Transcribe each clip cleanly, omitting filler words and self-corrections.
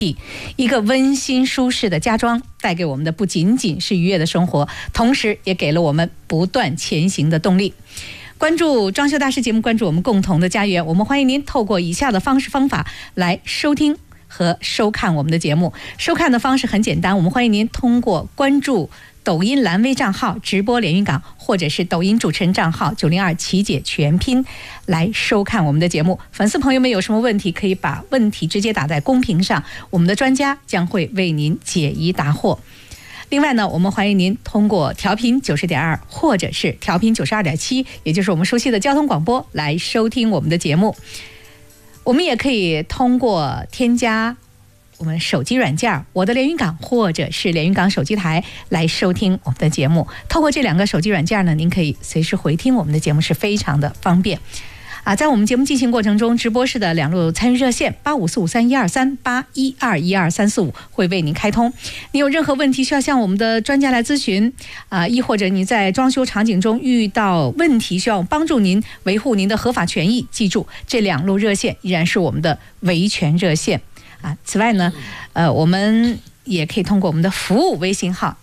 一个温馨舒适的家装带给我们的不仅仅是愉悦的生活，同时也给了我们不断前行的动力。关注装修大师节目，关注我们共同的家园。我们欢迎您透过以下的方式方法来收听和收看我们的节目。收看的方式很简单，我们欢迎您通过关注抖音蓝微账号直播连云港，或者是抖音主持人账号902琪姐全拼来收看我们的节目。粉丝朋友们有什么问题，可以把问题直接打在公屏上，我们的专家将会为您解疑答惑。另外呢，我们欢迎您通过调频90.2或者是调频92.7，也就是我们熟悉的交通广播来收听我们的节目。我们也可以通过添加我们手机软件我的连云港或者是连云港手机台来收听我们的节目。透过这两个手机软件呢，您可以随时回听我们的节目，是非常的方便在我们节目进行过程中，直播室的2路参与热线85453123 81212345会为您开通。你有任何问题需要向我们的专家来咨询亦或者你在装修场景中遇到问题需要帮助您维护您的合法权益，记住这2路热线依然是我们的维权热线此外呢我们也可以通过我们的服务微信号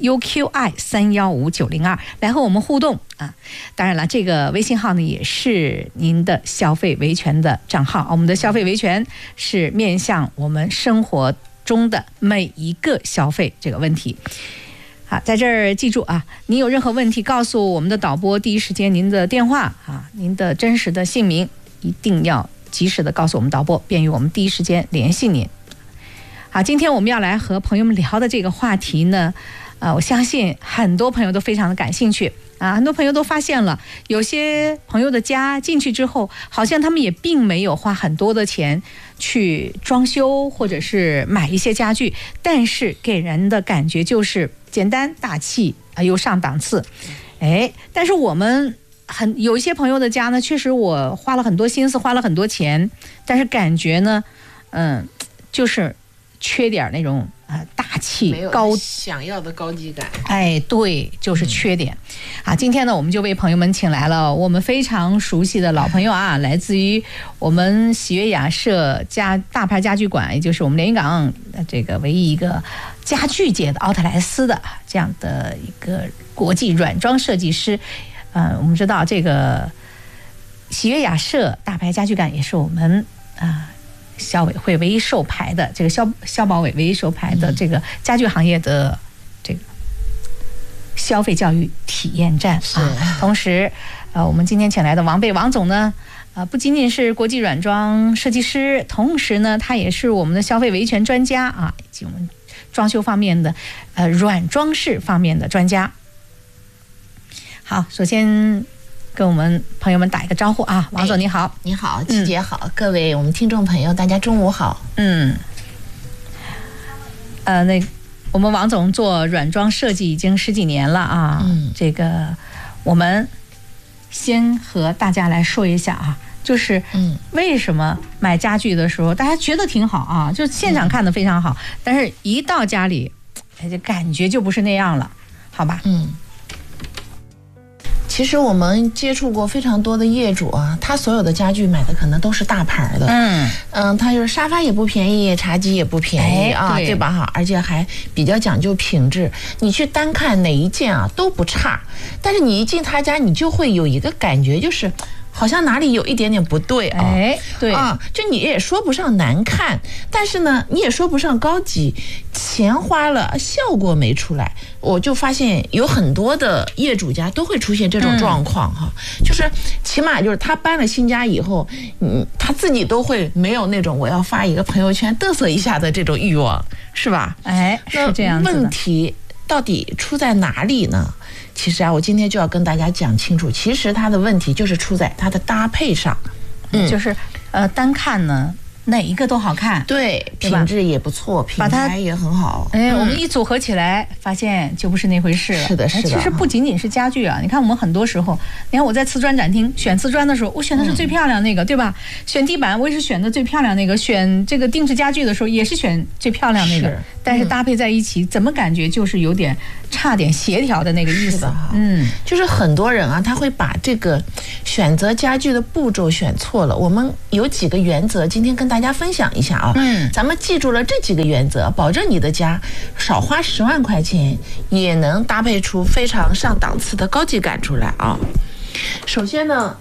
XUQI315902来和我们互动当然了，这个微信号呢也是您的消费维权的账号。我们的消费维权是面向我们生活中的每一个消费这个问题。好，在这儿记住您有任何问题告诉我们的导播，第一时间您的电话您的真实的姓名一定要及时的告诉我们导播，便于我们第一时间联系您。好，今天我们要来和朋友们聊的这个话题呢我相信很多朋友都非常的感兴趣很多朋友都发现了，有些朋友的家进去之后，好像他们也并没有花很多的钱去装修或者是买一些家具，但是给人的感觉就是简单大气又上档次但是我们有一些朋友的家呢，确实我花了很多心思，花了很多钱，但是感觉呢就是缺点那种大气高想要的高级感对，就是缺点今天呢我们就为朋友们请来了我们非常熟悉的老朋友来自于我们喜悦雅舍大牌家具馆，也就是我们连云港这个唯一一个家具界的奥特莱斯的这样的一个国际软装设计师我们知道这个喜悦雅舍大牌家具馆也是我们消委会唯一授牌的这个消保委唯一授牌的这个家具行业的这个消费教育体验站同时我们今天请来的王贝王总呢不仅仅是国际软装设计师，同时呢他也是我们的消费维权专家以及我们装修方面的软装饰方面的专家。好，首先跟我们朋友们打一个招呼王总你好。 你好，琪姐好，各位我们听众朋友大家中午好。 我们王总做软装设计已经10几年了这个我们先和大家来说一下就是为什么买家具的时候大家觉得挺好就现场看得非常好但是一到家里这感觉就不是那样了，好吧其实我们接触过非常多的业主他所有的家具买的可能都是大牌的他就是沙发也不便宜，茶几也不便宜对吧而且还比较讲究品质，你去单看哪一件都不差，但是你一进他家你就会有一个感觉，就是好像哪里有一点点不对对就你也说不上难看，但是呢你也说不上高级，钱花了效果没出来。我就发现有很多的业主家都会出现这种状况就是起码就是他搬了新家以后他自己都会没有那种我要发一个朋友圈嘚瑟一下的这种欲望，是吧是这样子的。 问题到底出在哪里呢？其实我今天就要跟大家讲清楚，其实它的问题就是出在它的搭配上就是单看呢哪一个都好看， 对，品质也不错，品牌也很好我们一组合起来发现就不是那回事了。 是的其实不仅仅是家具你看我们很多时候，你看我在瓷砖展厅选瓷砖的时候，我选的是最漂亮那个对吧，选地板我也是选的最漂亮那个，选这个定制家具的时候也是选最漂亮那个，但是搭配在一起怎么感觉就是有点差点协调的那个意思就是很多人他会把这个选择家具的步骤选错了。我们有几个原则今天跟大家分享一下啊。咱们记住了这几个原则，保证你的家少花10万块钱，也能搭配出非常上档次的高级感出来啊。首先呢，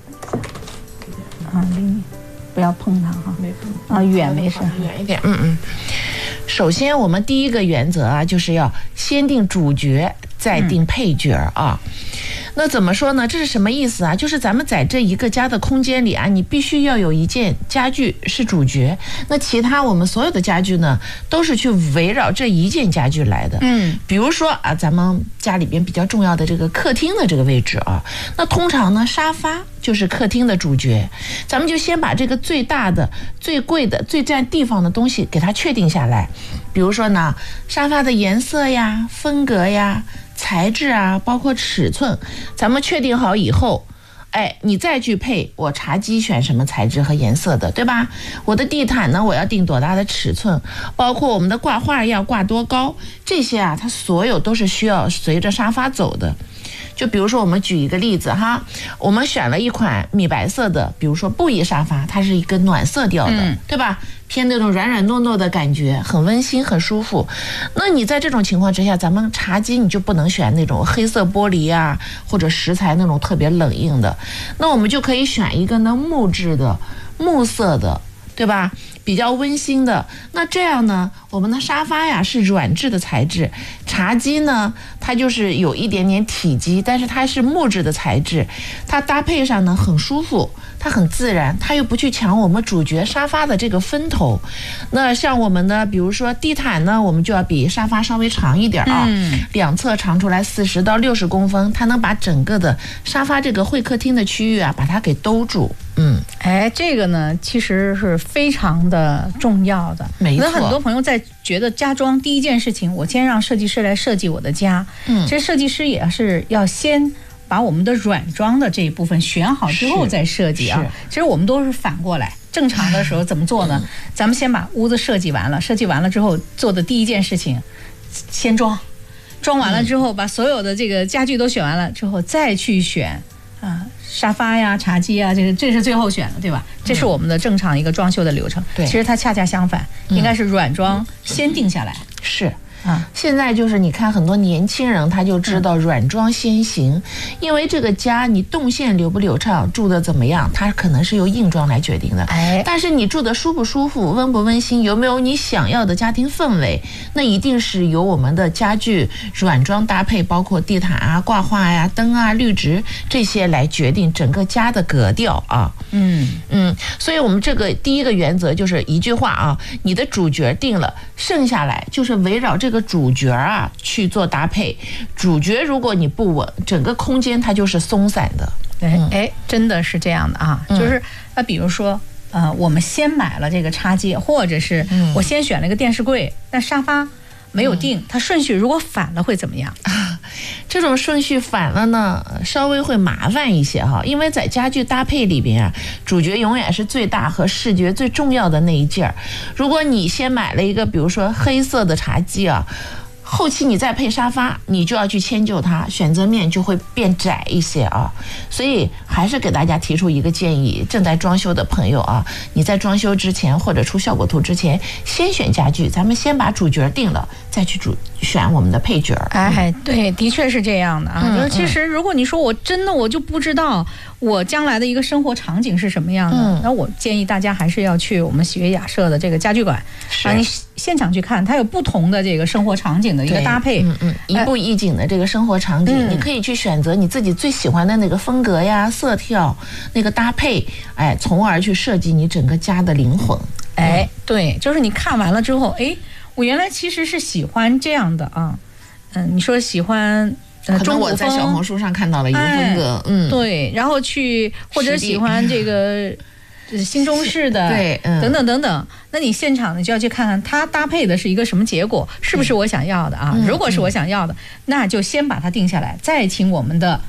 离你不要碰它哈，没碰远没事， 远一点。首先，我们第一个原则啊，就是要先定主角，再定配角啊。那怎么说呢？这是什么意思啊？就是咱们在这一个家的空间里啊，你必须要有一件家具是主角，那其他我们所有的家具呢，都是去围绕这一件家具来的。比如说啊，咱们家里边比较重要的这个客厅的这个位置啊，那通常呢，沙发就是客厅的主角，咱们就先把这个最大的、最贵的、最占地方的东西给它确定下来。比如说呢，沙发的颜色呀、风格呀、材质啊，包括尺寸，咱们确定好以后，你再去配我茶几选什么材质和颜色的，对吧？我的地毯呢，我要定多大的尺寸，包括我们的挂画要挂多高，这些啊，它所有都是需要随着沙发走的。就比如说我们举一个例子哈，我们选了一款米白色的，比如说布艺沙发，它是一个暖色调的，对吧？偏那种软软糯糯的感觉，很温馨很舒服。那你在这种情况之下，咱们茶几你就不能选那种黑色玻璃啊，或者石材那种特别冷硬的，那我们就可以选一个呢木质的、木色的，对吧？比较温馨的。那这样呢，我们的沙发呀是软质的材质，茶几呢它就是有一点点体积，但是它是木质的材质，它搭配上呢很舒服，它很自然，它又不去抢我们主角沙发的这个分头。那像我们的比如说地毯呢，我们就要比沙发稍微长一点啊，两侧长出来40到60公分，它能把整个的沙发这个会客厅的区域啊把它给兜住。 这个呢其实是非常的重要的。 没错。 那很多朋友在觉得家装第一件事情，我先让设计师来设计我的家。其实设计师也是要先把我们的软装的这一部分选好之后再设计啊。其实我们都是反过来，正常的时候怎么做呢？咱们先把屋子设计完了，设计完了之后做的第一件事情，先装完了之后，把所有的这个家具都选完了之后，再去选沙发呀、茶几啊，这是最后选的，对吧？这是我们的正常一个装修的流程。 对， 其实它恰恰相反，应该是软装先定下来。 是。现在就是你看很多年轻人他就知道软装先行，因为这个家你动线流不流畅，住的怎么样，它可能是由硬装来决定的。但是你住的舒不舒服、温不温馨，有没有你想要的家庭氛围，那一定是由我们的家具软装搭配，包括地毯啊、挂画呀、灯啊、绿植这些来决定整个家的格调啊。所以我们这个第一个原则就是一句话啊，你的主角定了，剩下来就是围绕这个主角啊去做搭配。主角如果你不稳，整个空间它就是松散的。 真的是这样的啊，就是比如说我们先买了这个插接，或者是我先选了一个电视柜，但沙发没有定，它顺序如果反了会怎么样？ 这种顺序反了呢，稍微会麻烦一些哈，因为在家具搭配里边啊，主角永远是最大和视觉最重要的那一件儿。如果你先买了一个，比如说黑色的茶几啊，后期你再配沙发，你就要去迁就它，选择面就会变窄一些啊。所以还是给大家提出一个建议，正在装修的朋友啊，你在装修之前或者出效果图之前，先选家具，咱们先把主角定了，再去选我们的配角。 对，的确是这样的啊。就是其实如果你说我就不知道我将来的一个生活场景是什么样的，那我建议大家还是要去我们喜悦雅舍的这个家具馆，你现场去看，它有不同的这个生活场景的一个搭配， 一步一景的这个生活场景，你可以去选择你自己最喜欢的那个风格呀、色调、那个搭配，从而去设计你整个家的灵魂。 对，就是你看完了之后，我原来其实是喜欢这样的啊，你说喜欢。 可能我在小红书上看到了一个风格， 对，然后或者喜欢这个新中式的， 对， 等等等等。那你现场呢就要去看看它搭配的是一个什么结果，是不是我想要的啊？如果是我想要的，那就先把它定下来，再请我们的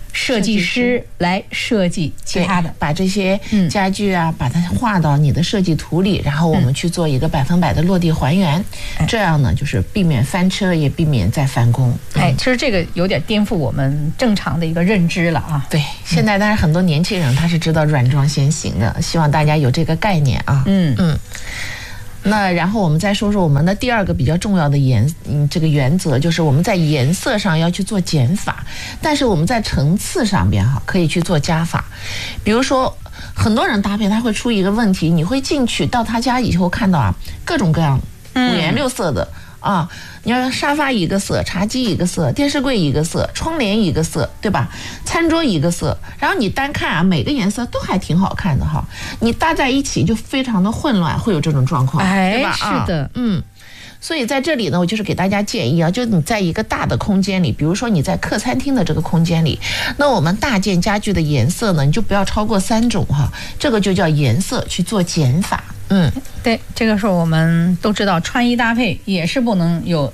设计师来设计其他的， 把这些家具啊，把它画到你的设计图里，然后我们去做一个100%的落地还原，这样呢就是避免翻车，也避免再返工。 其实这个有点颠覆我们正常的一个认知了啊。 对，现在当然很多年轻人他是知道软装先行的，希望大家有这个概念啊。那然后我们再说说我们的第二个比较重要的这个原则，就是我们在颜色上要去做减法，但是我们在层次上边可以去做加法。比如说很多人搭配他会出一个问题，你会进去到他家以后看到各种各样五颜六色的你要沙发一个色，茶几一个色，电视柜一个色，窗帘一个色，对吧？餐桌一个色，然后你单看每个颜色都还挺好看的你搭在一起就非常的混乱，会有这种状况，对吧？ 是的， 所以在这里呢，我就是给大家建议就你在一个大的空间里，比如说你在客餐厅的这个空间里，那我们大件家具的颜色呢，你就不要超过3种这个就叫颜色去做减法。 对，这个时候我们都知道，穿衣搭配也是不能有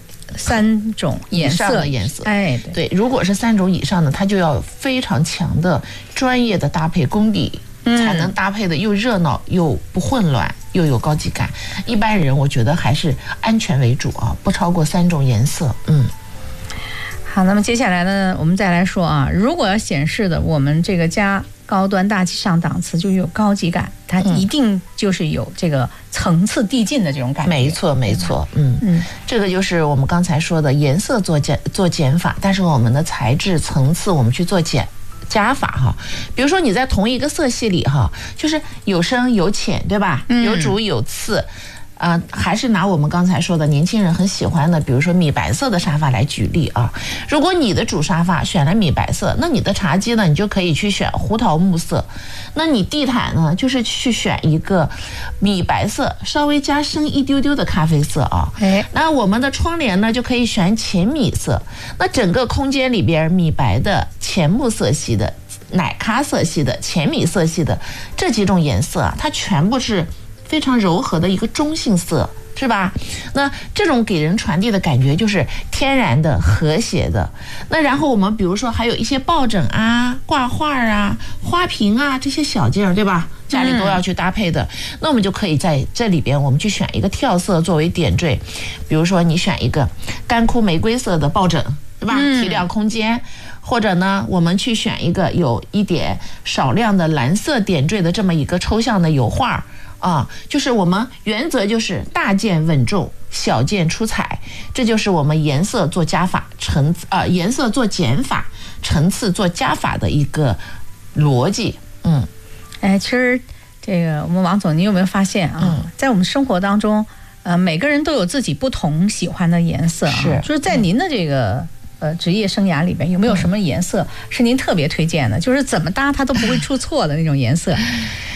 3种以上的颜色。对，如果是3种以上的，它就要非常强的专业的搭配功底，才能搭配的又热闹又不混乱，又有高级感。一般人我觉得还是安全为主不超过3种颜色。 好，那么接下来呢，我们再来说如果要显示的我们这个家高端大气上档次，就有高级感，它一定就是有这个层次递进的这种感觉。 没错。这个就是我们刚才说的颜色做减法，但是我们的材质层次我们去做加法比如说你在同一个色系里就是有深有浅，对吧？有主有次。还是拿我们刚才说的年轻人很喜欢的，比如说米白色的沙发来举例如果你的主沙发选了米白色，那你的茶几呢，你就可以去选胡桃木色。那你地毯呢，就是去选一个米白色稍微加深一丢丢的咖啡色那我们的窗帘呢，就可以选浅米色。那整个空间里边，米白的、浅木色系的、奶咖色系的、浅米色系的这几种颜色它全部是非常柔和的一个中性色，是吧？那这种给人传递的感觉就是天然的、和谐的。那然后我们比如说还有一些抱枕挂画花瓶这些小件，对吧？家里都要去搭配的。那我们就可以在这里边，我们去选一个跳色作为点缀。比如说你选一个干枯玫瑰色的抱枕，对吧？提亮空间。或者呢，我们去选一个有一点少量的蓝色点缀的这么一个抽象的油画就是我们原则就是大件稳重，小件出彩，这就是我们颜色做加法颜色做减法，层次做加法的一个逻辑。 其实这个我们王总，你有没有发现在我们生活当中，每个人都有自己不同喜欢的颜色就是在您的这个职业生涯里边，有没有什么颜色是您特别推荐的？就是怎么搭它都不会出错的那种颜色？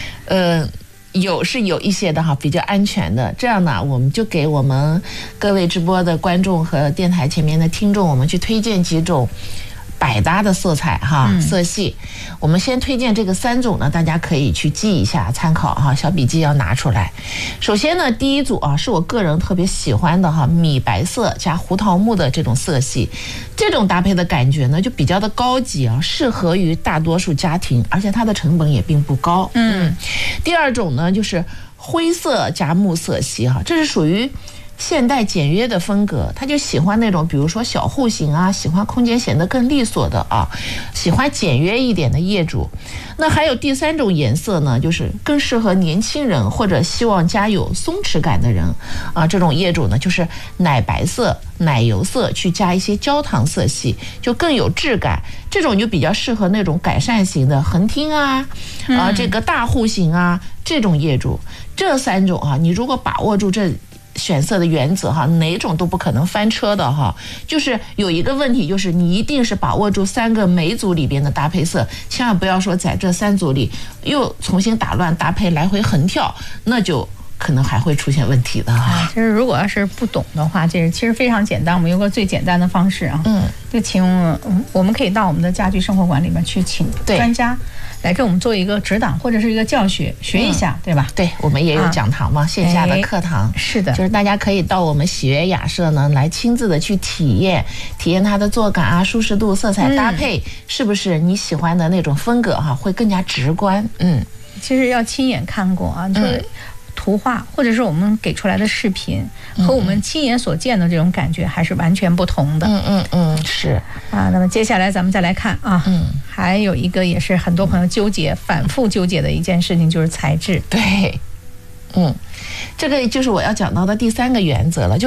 有一些的比较安全的，这样呢，我们就给我们各位直播的观众和电台前面的听众，我们去推荐几种百搭的色彩色系。我们先推荐这个3种呢，大家可以去记一下参考小笔记要拿出来。首先呢，第一组是我个人特别喜欢的米白色加胡桃木的这种色系，这种搭配的感觉呢就比较的高级适合于大多数家庭，而且它的成本也并不高。第二种呢就是灰色加木色系这是属于现代简约的风格，他就喜欢那种比如说小户型喜欢空间显得更利索的喜欢简约一点的业主。那还有第3种颜色呢，就是更适合年轻人或者希望家有松弛感的人这种业主呢，就是奶白色、奶油色去加一些焦糖色系，就更有质感。这种就比较适合那种改善型的横厅这个大户型这种业主。这3种你如果把握住这选色的原则哪种都不可能翻车的就是有一个问题，就是你一定是把握住3个每组里边的搭配色，千万不要说在这3组里又重新打乱搭配来回横跳，那就可能还会出现问题的其实如果要是不懂的话，这其实非常简单。我们有个最简单的方式啊，就请我们可以到我们的家居生活馆里面去请专家来给我们做一个指导或者是一个教学，学一下，对吧？ 对，我们也有讲堂嘛，线下的课堂。 是的， 就是大家可以到我们喜悦雅舍呢来亲自的去体验它的坐感啊、舒适度、色彩搭配，是不是你喜欢的那种风格会更加直观。 其实要亲眼看过啊，就是图画或者是我们给出来的视频和我们亲眼所见的这种感觉还是完全不同的。 是啊。那么接下来咱们再来看啊，还有一个也是很多朋友反复纠结的一件事情，就是材质。 对，这个就是我要讲到的第3个原则了，就